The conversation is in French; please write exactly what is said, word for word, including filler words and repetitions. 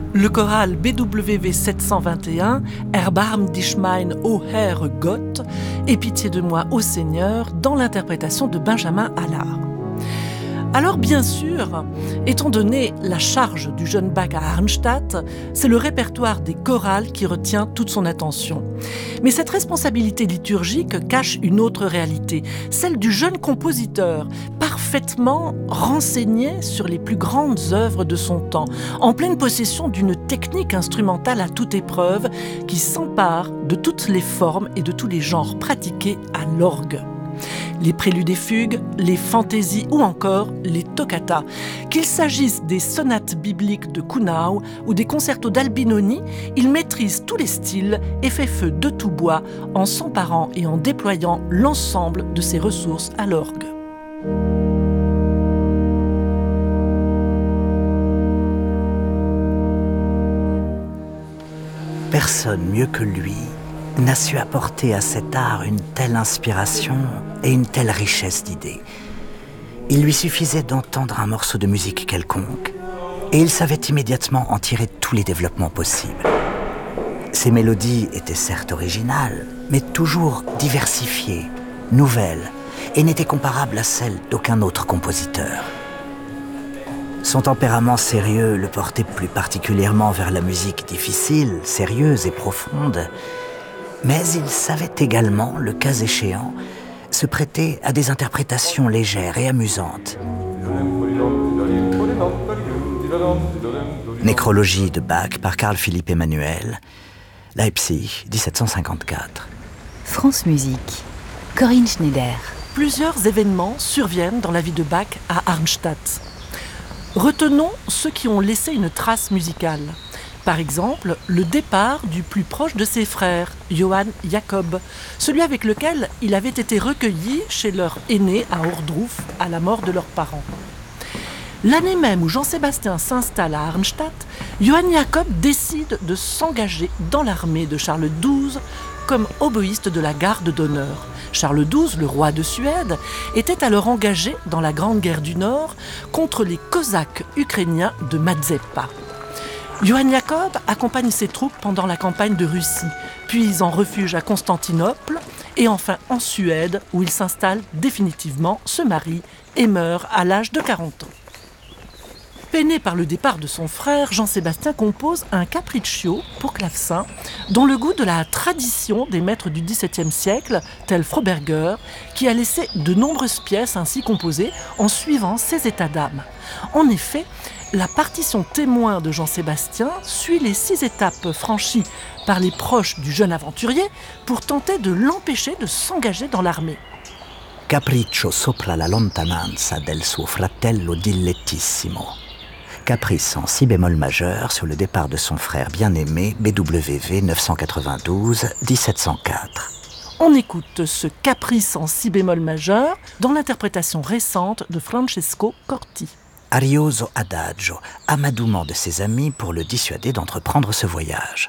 Le choral B W V sept cent vingt et un, Erbarm dich mein, ô Herr Gott, et Pitié de moi, ô Seigneur, dans l'interprétation de Benjamin Allard. Alors bien sûr, étant donné la charge du jeune Bach à Arnstadt, c'est le répertoire des chorales qui retient toute son attention. Mais cette responsabilité liturgique cache une autre réalité, celle du jeune compositeur, parfaitement renseigné sur les plus grandes œuvres de son temps, en pleine possession d'une technique instrumentale à toute épreuve qui s'empare de toutes les formes et de tous les genres pratiqués à l'orgue. Les préludes et fugues, les fantaisies ou encore les toccatas. Qu'il s'agisse des sonates bibliques de Kuhnau ou des concertos d'Albinoni, il maîtrise tous les styles et fait feu de tout bois en s'emparant et en déployant l'ensemble de ses ressources à l'orgue. Personne mieux que lui n'a su apporter à cet art une telle inspiration et une telle richesse d'idées. Il lui suffisait d'entendre un morceau de musique quelconque et il savait immédiatement en tirer tous les développements possibles. Ses mélodies étaient certes originales, mais toujours diversifiées, nouvelles, et n'étaient comparables à celles d'aucun autre compositeur. Son tempérament sérieux le portait plus particulièrement vers la musique difficile, sérieuse et profonde, mais il savait également, le cas échéant, se prêter à des interprétations légères et amusantes. Nécrologie de Bach par Carl Philipp Emanuel, Leipzig, dix-sept cent cinquante-quatre. France Musique, Corinne Schneider. Plusieurs événements surviennent dans la vie de Bach à Arnstadt. Retenons ceux qui ont laissé une trace musicale. Par exemple, le départ du plus proche de ses frères, Johann Jakob, celui avec lequel il avait été recueilli chez leur aîné à Ohrdruf à la mort de leurs parents. L'année même où Jean-Sébastien s'installe à Arnstadt, Johann Jakob décide de s'engager dans l'armée de Charles douze comme oboïste de la garde d'honneur. Charles douze, le roi de Suède, était alors engagé dans la Grande Guerre du Nord contre les Cosaques ukrainiens de Mazeppa. Johann Jakob accompagne ses troupes pendant la campagne de Russie, puis en refuge à Constantinople et enfin en Suède où il s'installe définitivement, se marie et meurt à l'âge de quarante ans. Peiné par le départ de son frère, Jean-Sébastien compose un capriccio pour clavecin dont le goût de la tradition des maîtres du dix-septième siècle, tel Froberger, qui a laissé de nombreuses pièces ainsi composées en suivant ses états d'âme. En effet, la partition témoin de Jean-Sébastien suit les six étapes franchies par les proches du jeune aventurier pour tenter de l'empêcher de s'engager dans l'armée. Capriccio sopra la lontananza del suo fratello dilettissimo. Caprice en si bémol majeur sur le départ de son frère bien-aimé B W V neuf cent quatre-vingt-douze, dix-sept cent quatre. On écoute ce caprice en si bémol majeur dans l'interprétation récente de Francesco Corti. Arioso adagio, amadouement de ses amis pour le dissuader d'entreprendre ce voyage.